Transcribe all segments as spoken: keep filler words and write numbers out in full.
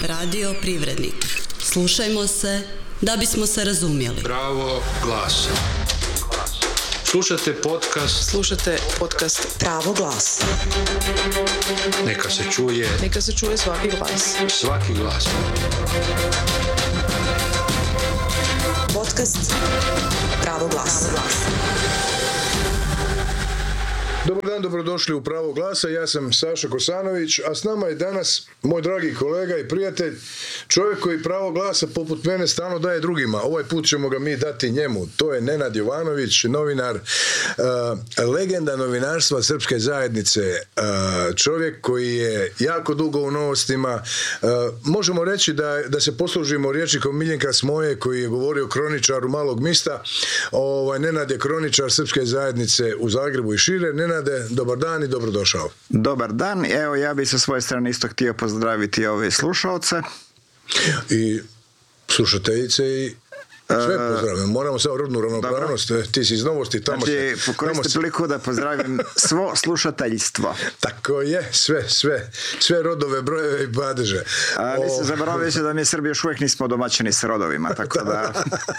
Radio Privrednik. Slušajmo se da bismo se razumjeli. Pravo glasa. Slušate podcast. Slušate podcast Pravo glasa. Neka se čuje. Neka se čuje svaki glas. Svaki glas. Podcast Pravo glasa. Dobar dan, dobrodošli u Pravo glasa, ja sam Saša Kosanović, a s nama je danas moj dragi kolega i prijatelj, čovjek koji pravo glasa poput mene stalno daje drugima. Ovaj put ćemo ga mi dati njemu. To je Nenad Jovanović, novinar, uh, legenda novinarstva Srpske zajednice, uh, čovjek koji je jako dugo u novostima. Uh, možemo reći da, da se poslužimo rječnikom Miljenka Smoje koji je govorio kroničaru malog mista. Ovaj, Nenad je kroničar Srpske zajednice u Zagrebu i šire. Nenad, dobar dan i dobrodošao. Dobar dan, evo ja bih sa svoje strane isto htio pozdraviti ove slušalce. I slušateljice i sve pozdravljam. Moramo samo rodnu ravnopravnost. Ti si iz Novosti. Tamo znači, pokoristim se... priliku da pozdravim svo slušateljstvo. Tako je, sve, sve. Sve rodove, brojeve i padeže. A nisam o... zaboravio se da mi Srbi još uvijek nismo domaćini s rodovima, tako da...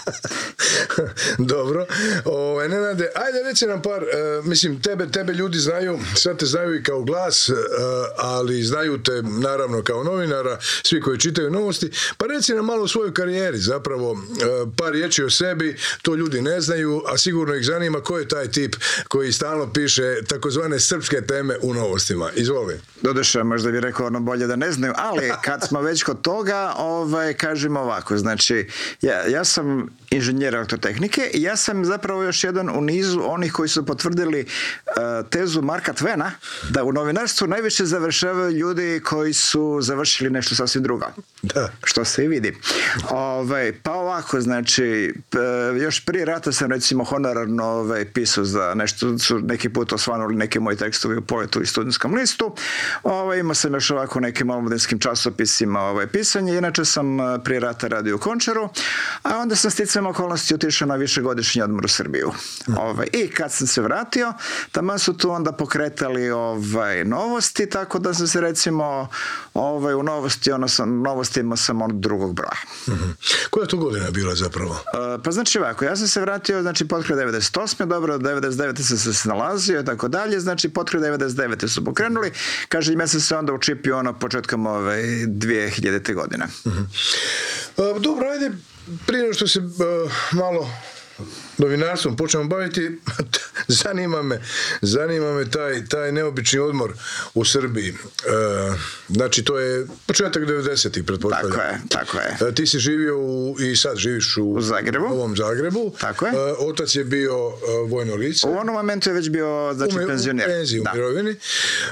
Dobro. O, Nenade, ajde reci nam par, uh, mislim, tebe, tebe ljudi znaju, sad te znaju i kao glas, uh, ali znaju te naravno kao novinara, svi koji čitaju Novosti, pa reci nam malo o svojoj karijeri, zapravo, uh, par riječi o sebi, to ljudi ne znaju, a sigurno ih zanima ko je taj tip koji stalno piše takozvane srpske teme u Novostima. Izvoli. Doduše, možda bih rekao ono bolje da ne znaju, ali kad smo već kod toga, ovaj, kažem ovako, znači, ja, ja sam inženjer elektrotehnike i ja sam zapravo još jedan u nizu onih koji su potvrdili uh, tezu Marka Twena da u novinarstvu najviše završavaju ljudi koji su završili nešto sasvim drugo. Da. Što se i vidi. Ovaj, pa ovako, znači, p, još prije rata sam recimo honorarno ovaj, pisao za nešto, su neki put osvanuli neki moji tekstovi u Poletu i Studentskom listu. Ovaj, imao sam još ovako nekim omladinskim časopisima ovaj, pisanje. Inače sam prije rata radio u Končaru, a onda sam sticajem okolnosti otišao na višegodišnji odmor u Srbiju. Mm. Ovaj, I kad sam se vratio, tamo su tu onda pokretali ovaj, Novosti, tako da sam se recimo ovaj, u Novosti, ono sam, Novostima sam od drugog broja. Mm-hmm. Koja je to godina bila zapravo? Uh, pa znači ovako, ja sam se vratio, znači potkraj devedeset osme dobro, devedeset devete sam se snalazio i tako dalje, znači potkraj devedeset devete su pokrenuli, kažem, ja sam se onda učipio ono početkom ove dvije hiljadite godine. Mm-hmm. Uh, dobro, ajde, prije nego što se uh, malo novinarstvom počnemo baviti, zanima me, zanima me taj, taj neobični odmor u Srbiji. E, znači, to je početak devedesetih, pretpostavljam. Tako je, tako je. E, ti si živio u, i sad živiš u, u Zagrebu. Novom Zagrebu. Tako je. E, otac je bio uh, vojno lice. U onom momentu je već bio, znači, u, penzioner. U penziji, u mirovini. E,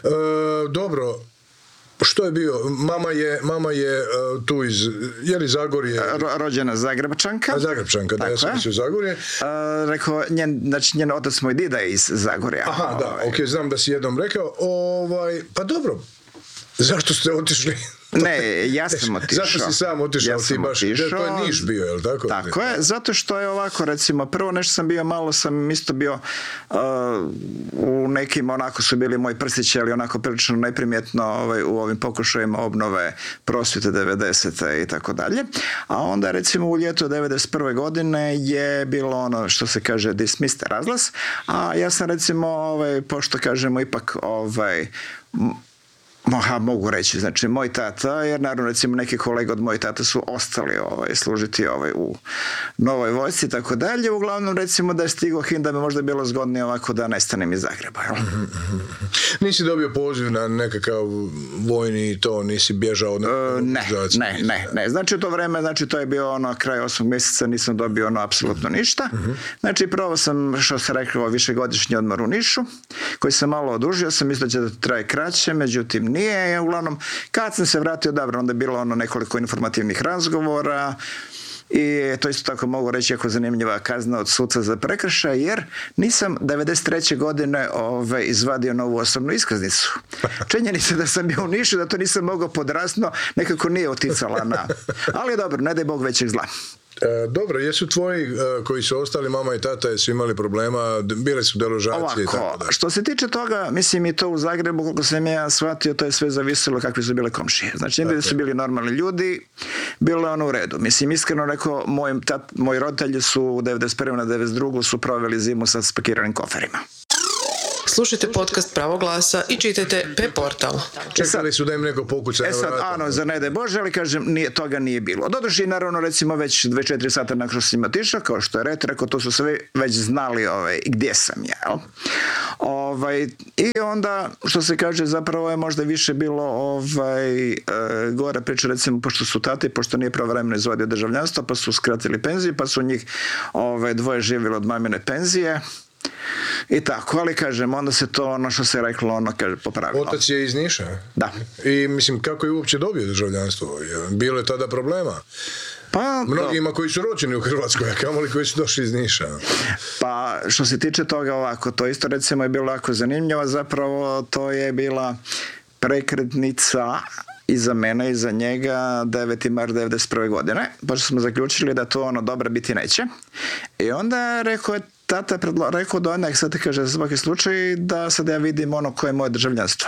dobro, što je bio? Mama je, mama je uh, tu iz, je li Zagorje? Ro, rođena Zagrebčanka. A Zagrebčanka, da, ja sam mislio Zagorje. Uh, rekao, njen, znači njen otac moj dida je iz Zagorja. Aha, da, ovaj. ok, znam da si jednom rekao. Ovaj, pa dobro, zašto ste otišli? Ne, ja sam otišao. Zašto si sam otišao? Ja ti baš, otišao. To je Niš bio, je li tako? Tako je, zato što je ovako, recimo, prvo nešto sam bio, malo sam isto bio uh, u nekim, onako su bili moji prstići, ali onako prilično neprimjetno ovaj, u ovim pokušajima obnove prosvjete devedesete i tako dalje. A onda, recimo, u ljetu devedeset prve godine je bilo ono što se kaže dismissed, razglas, a ja sam, recimo, ovaj, pošto kažemo, ipak ovaj, Moha, mogu reći, znači moj tata, jer naravno recimo neki kolega od mojih tata su ostali ovaj, služiti ovaj, u Novoj vojsci i tako dalje, uglavnom recimo da je stigao hin da bi možda bilo zgodnije ovako da nestanem iz Zagreba. Mm-hmm. Nisi dobio poziv na nekakav vojni i to, nisi bježao na e, ne, ne, ne, ne, znači u to vreme, znači to je bio ono kraj osmog mjeseca, nisam dobio ono apsolutno ništa, mm-hmm. znači prvo sam, što se rekao, višegodišnji odmor u Nišu, koji sam malo odužio, sam mislio će da traje kraće, međutim nije, uglavnom, kad sam se vratio, dobro, onda je bilo ono nekoliko informativnih razgovora i to isto tako mogu reći jako zanimljiva kazna od suca za prekršaj, jer nisam devedeset treće godine ove, izvadio novu osobnu iskaznicu. Činjenica da sam bio u Nišu, da to nisam mogao podrasno, nekako nije uticala na... Ali dobro, ne daj Bog većeg zla. E, dobro, jesu tvoji e, koji su ostali, mama i tata, jesu imali problema, d- bile su deložacije i tako Ovako, da. što se tiče toga, mislim i to u Zagrebu, koliko sam ja shvatio, to je sve zavisilo kakvi su bile komšije. Znači, da su bili normalni ljudi, bilo je ono u redu. Mislim, iskreno rekao, moj, tat, moji roditelji su u devedeset prve na devedeset drugu su proveli zimu sa spakiranim koferima. Slušajte podcast Pravo glasa i čitajte P-portal. Čekali su da im neko pokuca E na sad, vrata. ano, za ne daj Bože, ali kažem, nije, toga nije bilo. Doduše, naravno, recimo, već dvadeset četiri sata nakon što sam im otišao, kao što je Ret, rekao, to su sve već znali ovaj, gdje sam ja. Jel? Ovaj, I onda, što se kaže, zapravo je možda više bilo ovaj, e, gore priča, recimo, pošto su tate, pošto nije pravovremeno izvodio državljanstvo, pa su skratili penziju, pa su njih ovaj, dvoje živjeli od mamine penzije. I tako, ali kažem, onda se to ono što se reklo, ono kaže, popravilo. Otac je iz Niša. Da. I mislim, kako je uopće dobio državljanstvo? Bilo je tada problema. Pa, Mnogima koji su rođeni u Hrvatskoj, a kamoli koji su došli iz Niša. Pa što se tiče toga ovako, to isto recimo je bilo jako zanimljivo, zapravo to je bila prekretnica i za mene i za njega deveti mart devedeset prve godine, pošto smo zaključili da to ono dobro biti neće. I onda rekao je tata, predlo, rekao do onak, sad te kaže za svaki slučaj da sad ja vidim ono koje je moje državljanstvo.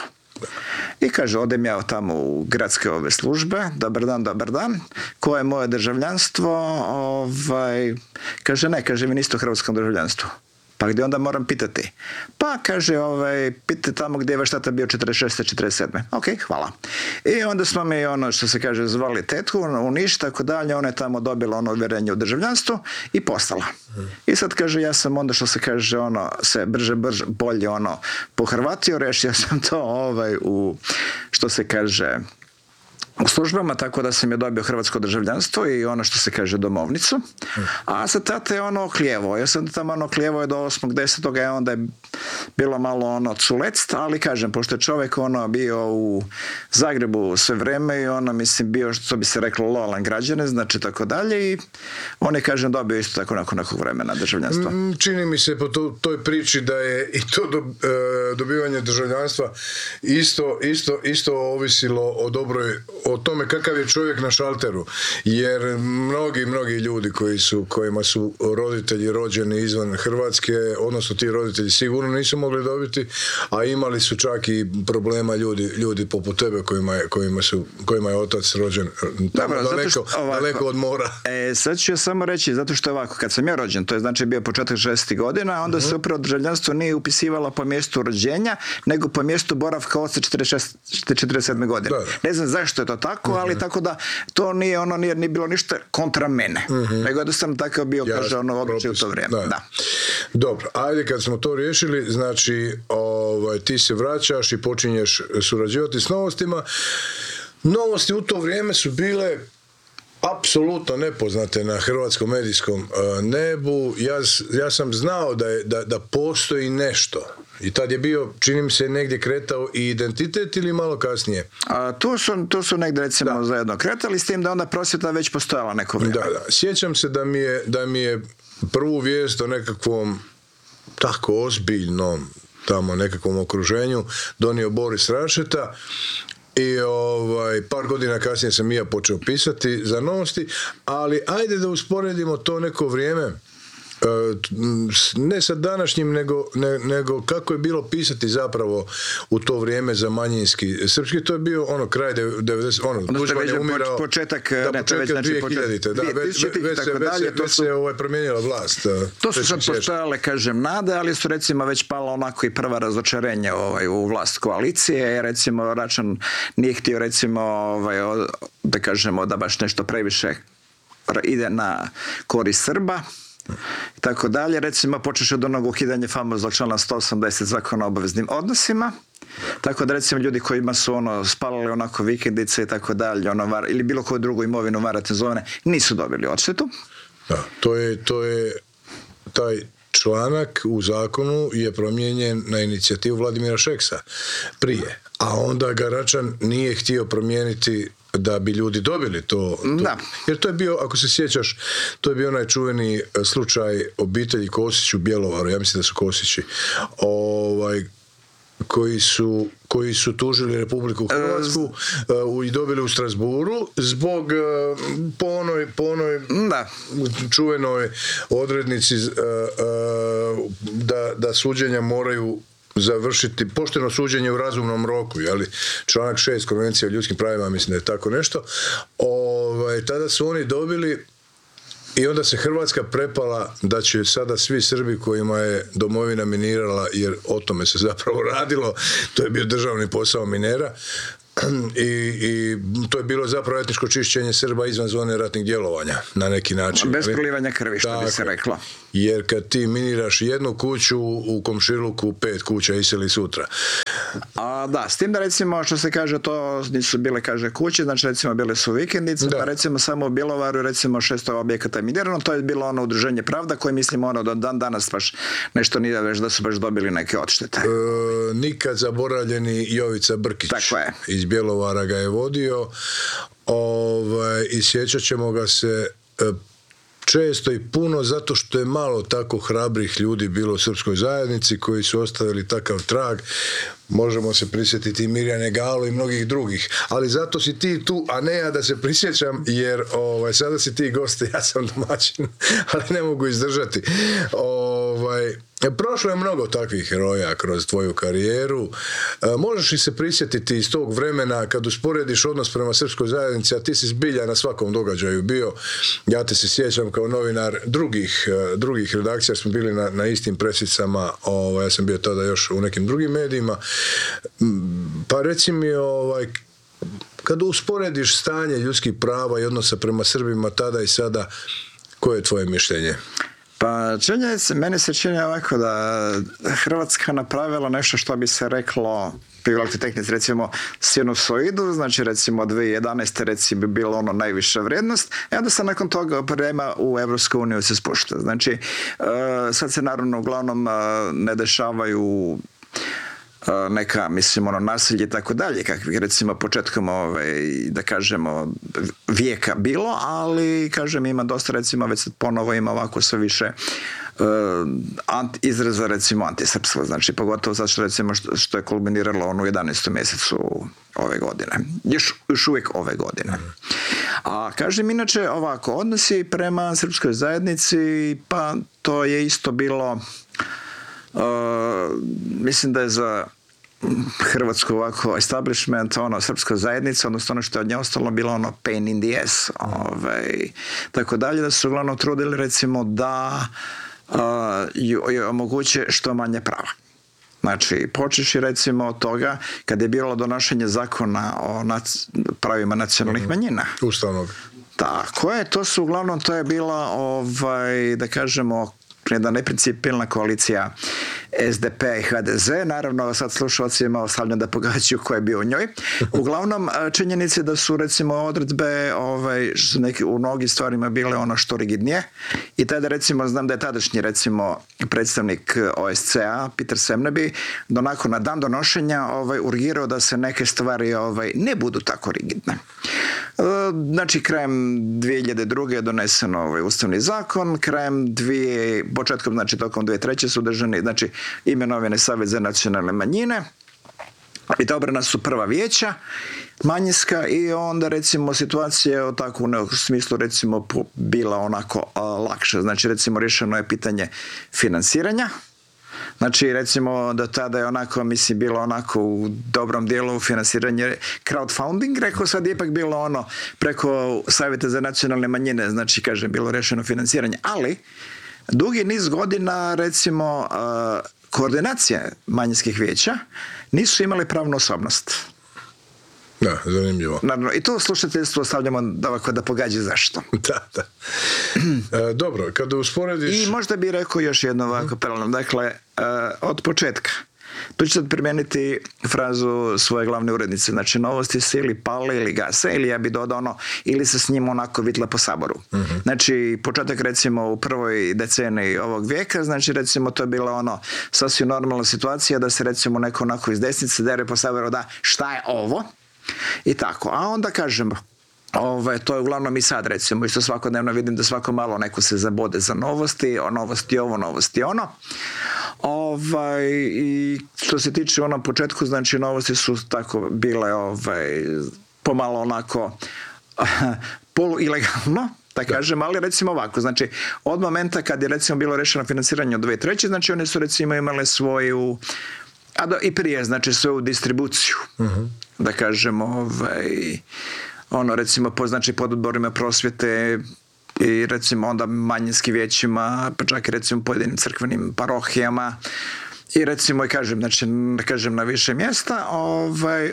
I kaže, odem ja tamo u gradske ove službe, dobar dan, dobar dan, koje je moje državljanstvo, ovaj, kaže, ne, kaže, vi niste u hrvatskom državljanstvu. Pa gdje onda moram pitati? Pa kaže, ovaj, pite tamo gdje je vaš tata bio četrdeset šeste četrdeset sedme Ok, hvala. I onda smo mi ono što se kaže zvali tetku u Niš, tako dalje, ona je tamo dobila ono uvjerenje u državljanstvu i postala. I sad kaže, ja sam onda što se kaže ono se brže, brže, bolje ono pohrvatio, rešio sam to ovaj u što se kaže u službama, tako da sam je dobio hrvatsko državljanstvo i ono što se kaže domovnicu. A sa tata je ono oklijevo. Ja sam tamo ono oklijevo do osmog desetog i onda je bilo malo ono culect, ali kažem, pošto je čovjek ono bio u Zagrebu sve vreme i ono, mislim, bio, što bi se reklo, lojalan građanin, znači tako dalje i on je, kažem, dobio isto tako nakon nekog vremena državljanstva. Čini mi se po to, toj priči da je i to do, e, dobivanje državljanstva isto, isto, isto ovisilo o dobroj, o tome kakav je čovjek na šalteru, jer mnogi, mnogi ljudi koji su, kojima su roditelji rođeni izvan Hrvatske, odnosno ti roditelji sigurno nisu mogli dobiti, a imali su čak i problema ljudi, ljudi poput tebe kojima je, kojima su, kojima je otac rođen tamo Dobro, daleko, što, ovako, daleko od mora. E, sad ću ja samo reći, zato što je ovako, kad sam ja rođen, to je znači bio početak šezdesetih godina, onda uh-huh. se upravo državljanstvo nije upisivalo po mjestu rođenja, nego po mjestu boravka od četrdeset šeste četrdeset sedme godine. Da. Ne znam zašto je to tako, uh-huh. ali tako da to nije ono nije, nije bilo ništa kontra mene. Uh-huh. Nego jednostavno takav bio, ja, kaže, ono običaj u to vrijeme. Da. Da. Dobro, ajde kad smo to riješili, znači ovaj, ti se vraćaš i počinješ surađivati s Novostima. Novosti u to vrijeme su bile apsolutno nepoznate na hrvatskom medijskom uh, nebu. Ja, ja sam znao da, je, da, da postoji nešto. I tad je bio, čini mi se, negdje kretao i identitet ili malo kasnije? A, tu, su, tu su negdje recimo da. zajedno kretali, s tim da onda prosvjeta već postojala neko vrijeme. Da, da. Sjećam se da mi je, da mi je prvu vijest o nekakvom tako ozbiljnom tamo nekakvom okruženju donio Boris Rašeta. I ovaj, par godina kasnije sam i ja počeo pisati za Novosti, ali ajde da usporedimo to neko vrijeme, ne sa današnjim, nego, ne, nego kako je bilo pisati zapravo u to vrijeme za manjinski srpski. To je bio ono kraj devedeset ono, Tuđman je umirao, početak, da, ne, početak znači, dvije hiljadite, da, već, već, već se, već se, već se ovaj, promijenila vlast. To su sad postojale, kažem, nade, ali su recimo već pala onako i prva razočarenja ovaj, u vlast koalicije. Recimo Račan nije htio recimo ovaj, da kažemo da baš nešto previše ide na korist Srba i tako dalje. Recimo počeš od onog ukidanja famoznog člana sto osamdeset Zakona o obaveznim odnosima. Tako da recimo ljudi kojima su ono spalali onako vikendice i tako dalje, ono var, ili bilo koju drugu imovinu varatezovane, nisu dobili odštetu. Da, to je, to je taj članak u zakonu je promijenjen na inicijativu Vladimira Šeksa prije, a onda ga Račan nije htio promijeniti da bi ljudi dobili to, to. Da. Jer to je bio, ako se sjećaš, to je bio onaj čuveni slučaj obitelji Kosić u Bjelovaru, ja mislim da su Kosići, ovaj, koji su, koji su tužili Republiku Hrvatsku uh, i dobili u Strasburu zbog uh, po onoj, po onoj da. čuvenoj odrednici uh, uh, da, da suđenja moraju završiti, pošteno suđenje u razumnom roku, jeli? Članak šest Konvencije o ljudskim pravima, mislim da je tako nešto. Ovaj, tada su oni dobili i onda se Hrvatska prepala da će sada svi Srbi kojima je domovina minirala, jer o tome se zapravo radilo, to je bio državni posao minera, I, i to je bilo zapravo etničko čišćenje Srba izvan zone ratnih djelovanja na neki način. Bez prolivanja krvi, što bi se reklo. Jer kad ti miniraš jednu kuću, u komšiluku pet kuća iseli sutra. A da, s tim da recimo što se kaže to nisu bile kaže kuće, znači recimo bile su vikendice, da. Pa recimo samo u Bjelovaru recimo šesto objekata je minirano, to je bilo ono udruženje Pravda koje mislimo ono do dan danas baš nešto nije već da su baš dobili neke odštete. E, nikad zaboravljeni Jovica Brkić. Tako je. Iz Bjelovara ga je vodio, ovaj, i sjećat ćemo ga se e, često i puno zato što je malo tako hrabrih ljudi bilo u srpskoj zajednici koji su ostavili takav trag. Možemo se prisjetiti Mirjane Galo i mnogih drugih, ali zato si ti tu, a ne ja da se prisjećam, jer ovaj, sada si ti gost, ja sam domaćin, ali ne mogu izdržati. Ovaj, prošlo je mnogo takvih heroja kroz tvoju karijeru. E, možeš li se prisjetiti iz tog vremena kad usporediš odnos prema srpskoj zajednici, a ti si zbilja na svakom događaju bio, ja te se sjećam kao novinar drugih, drugih redakcija, smo bili na, na istim presicama, ovaj, ja sam bio tada još u nekim drugim medijima. Pa reci mi, ovaj, kad usporediš stanje ljudskih prava i odnosa prema Srbima tada i sada, koje je tvoje mišljenje? Pa činje se, meni se čini ovako da Hrvatska napravila nešto što bi se reklo privaliti tehnici, recimo sinusoidu, znači recimo dvije tisuće jedanaeste recimo bi bilo ono najviša vrijednost, i onda se nakon toga prema u Evropsku uniju se spušta. Znači, sad se naravno uglavnom ne dešavaju neka, mislim, ono, nasilje i tako dalje, kakvih recimo početkom, ovaj, da kažemo, vijeka bilo, ali, kažem, ima dosta, recimo, već ponovo ima ovako sve više uh, ant, izraza, recimo, antisrpstvo, znači, pogotovo zato što, recimo, što, što je kulminiralo ono u jedanaestom mjesecu ove godine. Još, još uvijek ove godine. A, kažem, inače, ovako, odnosi prema srpskoj zajednici, pa to je isto bilo... Uh, mislim da je za Hrvatsku ovako establishment, ono, srpska zajednica, odnosno ono što je od nje ostalo bilo ono pain in the ass, ovaj, tako dalje, da su uglavnom trudili recimo da uh, joj omoguće što manje prava. Znači, počeši recimo od toga kad je bilo donošenje zakona o nac- pravima nacionalnih manjina. Ustavnog. Tako je, to su uglavnom, to je bila, ovaj, da kažemo, jedna neprincipijelna koalicija S D P i H D Z, naravno sad slušalcima ostavljam da pogađaju ko je bio u njoj. Uglavnom, činjenice da su recimo odredbe ovaj, su neki, u mnogim stvarima bile ono što rigidnije, i tada recimo znam da je tadašnji recimo predstavnik O S C A Peter Semneby donako na dan donošenja ovaj, urgirao da se neke stvari ovaj, ne budu tako rigidne. Znači, krajem dvije hiljade druge je donesen ovaj ustavni zakon, krajem dvije, početkom, znači tokom dvije tisuće treće su držani, znači imenovane Savjet za nacionalne manjine, i odabrana su prva vijeća manjinska, i onda recimo situacija je tako u smislu recimo bila onako a, lakša. Znači recimo rješeno je pitanje financiranja. Znači, recimo, do tada je onako, mislim, bilo onako u dobrom dijelu financiranje crowdfunding, rekao, sad je ipak bilo ono preko Savjeta za nacionalne manjine, znači, kažem, bilo rešeno financiranje, ali dugi niz godina, recimo, koordinacije manjinskih vijeća nisu imali pravnu osobnost. Da, zanimljivo. Naravno, i to slušateljstvo ostavljamo da ovako da pogađa zašto. Da, da. E, dobro, kada usporediš... I možda bih rekao još jedno ovako paralelno. Dakle, uh, od početka. Tu ću sad primijeniti frazu svoje glavne urednice. Znači, novosti se ili pale ili gase, ili ja bih dodao ono, ili se s njim onako vitla po saboru. Uh-huh. Znači, početak recimo u prvoj deceniji ovog vijeka, znači recimo to je bila ono sasvim normalna situacija da se recimo neko onako iz desnice dere po saboru da šta je ovo? I tako. A onda kažemo, Ove, to je uglavnom i sad recimo, isto svakodnevno vidim da svako malo neko se zabode za novosti, o novosti ovo, novosti ono. Ove, ovaj, i što se tiče onom početku, znači novosti su tako bile ovaj, pomalo onako polu ilegalno, da kažem, ali recimo ovako, znači od momenta kad je recimo bilo rešeno finansiranje od dve treće, znači one su recimo imale svoju, a do, i prije, znači svoju distribuciju, uh-huh. da kažem, ovaj, ono recimo po, znači pod odborima prosvjete i recimo onda manjinskim vijećima, pa čak i recimo pojedinim crkvenim parohijama i recimo i kažem, znači da kažem na više mjesta, ovaj,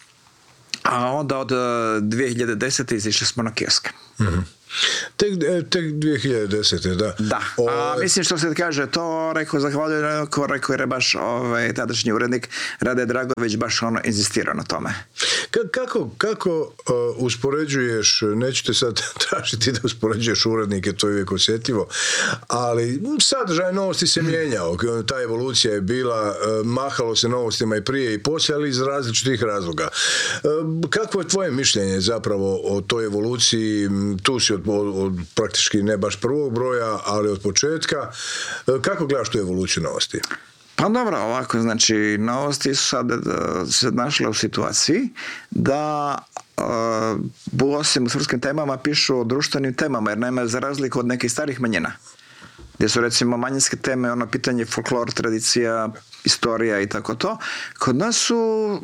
a onda od dvije hiljade desete izišli smo na kioske. Mm-hmm. Tek, tek dvije hiljade desete, da. Da, o... a mislim što se kaže, to rekao, zahvaljujem, rekao je baš ovaj, tadašnji urednik Rade Dragović baš ono inzistirao na tome. Ka- kako kako uh, uspoređuješ, neću te sad tražiti da uspoređuješ urednike, to je uvijek osjetljivo, ali sadržaj novosti se mijenjao, ta evolucija je bila, uh, mahalo se novostima i prije i poslije, ali iz različitih razloga. Uh, kakvo je tvoje mišljenje zapravo o toj evoluciji? Tu si od Od, od praktički ne baš prvog broja, ali od početka. Kako gledaš tu evoluciju novosti? Pa dobro, ovako, znači novosti su sad se našle u situaciji da uh, osim u srpskim temama pišu o društvenim temama, jer nema za razliku od nekih starih manjina, gdje su recimo manjinske teme, ono pitanje folklor, tradicija, istorija i tako to. Kod nas su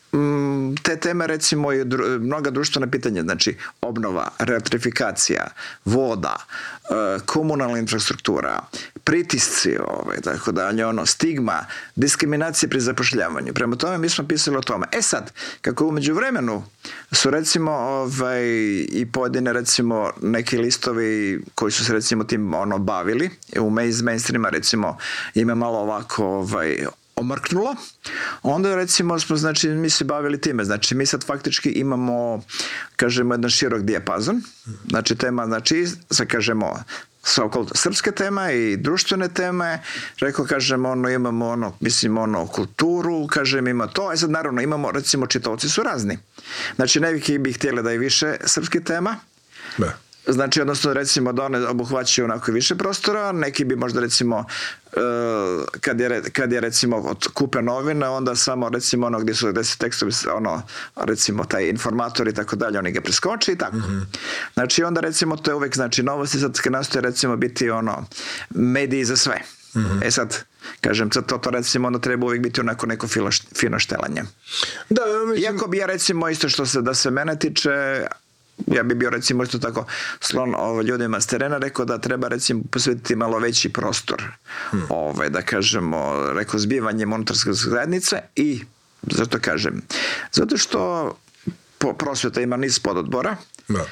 te teme recimo i dru, mnoga društvena pitanja, znači obnova, reelektrifikacija, voda, komunalna infrastruktura, pritisci, ovaj, tako dalje, ono, stigma, diskriminacija pri zapošljavanju. Prema tome mi smo pisali o tome. E sad, kako u međuvremenu su recimo ovaj, i pojedine recimo neki listovi koji su se recimo tim ono bavili, u mainstreama recimo ima malo ovako ovaj, omrknulo, onda recimo smo, znači, mi se bavili time, znači mi sad faktički imamo, kažemo, jedan širok dijapazon, znači tema, znači, sad kažemo, so srpske teme i društvene teme, rekao, kažemo, ono, imamo ono, mislim, ono, kulturu, kažem, ima to, a sad naravno imamo, recimo, čitaoci su razni, znači neki bi htjeli da je više srpskih tema, da. Znači, odnosno, recimo, da one obuhvaćaju onako više prostora, neki bi možda, recimo, kad je, kad je recimo, kupe novine, onda samo, recimo, ono gdje su gdje se tekstovi, ono, recimo, taj informator i tako dalje, oni ga preskoče i tako. Mm-hmm. Znači, onda, recimo, to je uvijek, znači, novosti sad nastoje, recimo, biti, ono, mediji za sve. Mm-hmm. E sad, kažem, to, to recimo, ono treba uvijek biti onako neko filo, fino štelanje. Da, mislim... Iako bi ja, recimo, isto što se, da se mene tiče, ja bi bio recimo isto tako slon ovo, ljudima s terena, rekao da treba recimo posvetiti malo veći prostor, hmm. ovaj, da kažemo, rekao zbivanje monetarske zajednice i, zato kažem, zato što prosvjeta ima niz pododbora, da.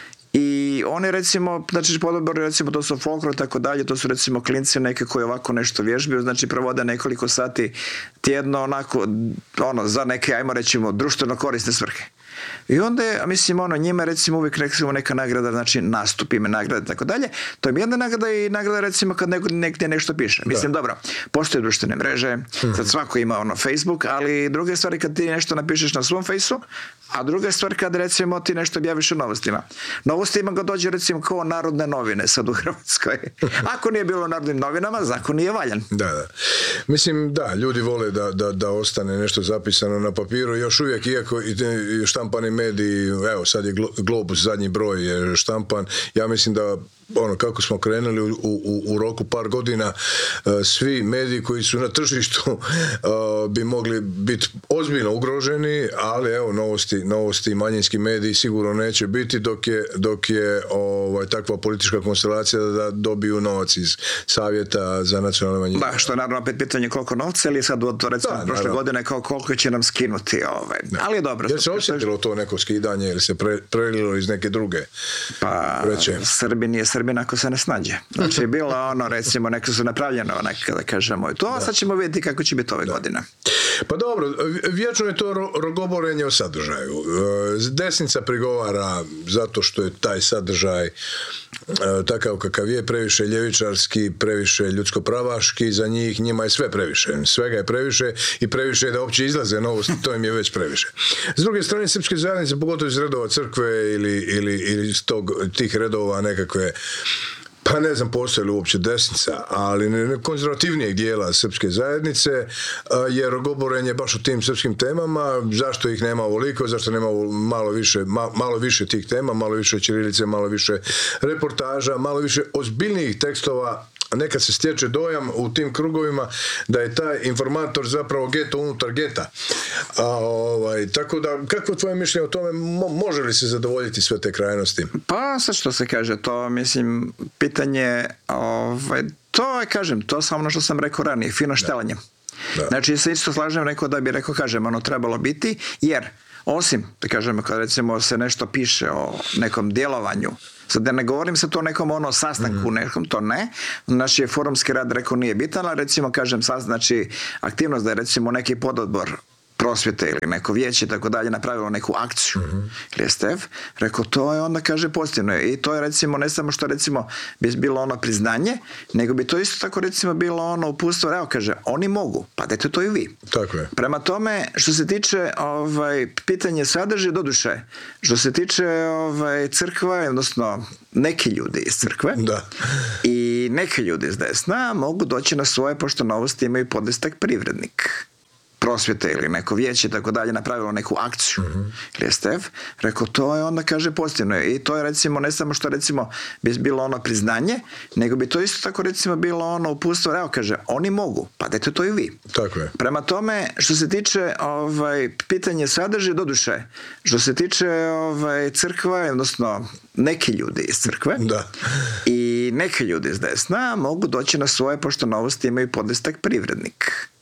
I oni recimo, znači podobori recimo to su folklor i tako dalje, to su recimo klinci neke koji ovako nešto vježbaju, znači provode nekoliko sati tjedno onako, ono, za neke, ajmo recimo, društveno korisne svrhe. I onda je, mislim, ono, njima recimo uvijek recimo neka nagrada, znači nastup, ime nagrade i tako dalje, to je jedna nagrada i nagrada recimo kad neko negdje nešto piše. Mislim, da. Dobro, postoje društvene mreže, mm-hmm. sad svako ima ono Facebook, ali druga stvar je kad ti nešto napišeš na svom fejsu, a druga stvar kad recimo ti nešto objaviš u novostima. Novostima ga dođe recimo kao Narodne novine sad u Hrvatskoj. Ako nije bilo u Narodnim novinama, zakon nije valjan. Da, da. Mislim, da, ljudi vole da, da, da ostane nešto zapisano na papiru, još uvijek, iako i štampani mediji, evo sad je Globus, zadnji broj je štampan, ja mislim da ono, kako smo krenuli u, u, u roku par godina, svi mediji koji su na tržištu bi mogli biti ozbiljno ugroženi, ali evo, novosti, novosti i manjinski mediji sigurno neće biti dok je, dok je ovaj, takva politička konstelacija da dobiju novac iz Savjeta za nacionalne manjine. Da, što je naravno opet pitanje koliko novca, ili sad od recimo da, prošle godine kao koliko će nam skinuti. Ovaj. Ali je dobro. Jer se osjetilo to neko skidanje ili se pre, prelilo iz neke druge? Pa, Srbin je Srbin ako se ne snađe. Znači, bilo ono, recimo, neko su napravljeno, nekada da kažemo i to, a sad ćemo vidjeti kako će biti ove da. godine. Pa dobro, vječno je to rogoborenje o sadržaju. Desnica prigovara zato što je taj sadržaj takav kakav je, previše ljevičarski, previše ljudsko-pravaški, za njih, njima je sve previše. Svega je previše i previše je da uopće izlaze novosti, to im je već previše. S druge strane, srpske zajednice, pogotovo iz redova crkve ili, ili, ili iz tog, tih redova nekakve, pa pa ne znam postoji li uopće desnica, ali ne konzervativnijeg dijela srpske zajednice, jer govoren je baš o tim srpskim temama, zašto ih nema ovoliko, zašto nema malo više, malo više tih tema, malo više ćirilice, malo više reportaža, malo više ozbiljnijih tekstova. Nekad se stječe dojam u tim krugovima da je taj informator zapravo geto unutar geta. A, ovaj, tako da, kako je tvoje mišljenje o tome, mo, može li se zadovoljiti sve te krajnosti? Pa sad što se kaže, to mislim, pitanje, ovaj, to je, kažem, to samo ono što sam rekao ranije, fino štelanje. Da. Znači, se isto slažem, rekao da bi, rekao, kažem, ono trebalo biti, jer osim, da kažem, kad recimo se nešto piše o nekom djelovanju, sad da ne govorim se to o nekom ono sastanku, mm. nekom, to ne. Naš je forumski rad, rekao, nije bitan, ali recimo, kažem, sad, znači, aktivnost da je recimo neki pododbor prosvjete ili neko vijeće i tako dalje napravilo neku akciju mm-hmm. ili S T F, rekao, to je onda, kaže, pozitivno. I to je recimo, ne samo što recimo bi bilo ono priznanje, nego bi to isto tako recimo bilo ono uputstvo, evo, kaže, oni mogu, pa dajte to i vi. Tako je. Prema tome, što se tiče ovaj, pitanje sadrži, doduše, što se tiče ovaj, crkva, odnosno neki ljudi iz crkve da. I neki ljudi iz desna mogu doći na svoje, pošto Novosti imaju podestak privrednik prosvjete ili neko vijeće i tako dalje napravilo neku akciju mm-hmm. ili S T F, rekao, to je onda, kaže, pozitivno. I to je recimo, ne samo što recimo bi bilo ono priznanje, nego bi to isto tako recimo bilo ono uputstvo, evo, kaže, oni mogu, pa dajte to i vi. Tako je. Prema tome, što se tiče ovaj, pitanje sadrži, doduše, što se tiče ovaj, crkva, odnosno neki ljudi iz crkve da. I neki ljudi iz desna mogu doći na svoje, pošto Novosti imaju podestak privrednik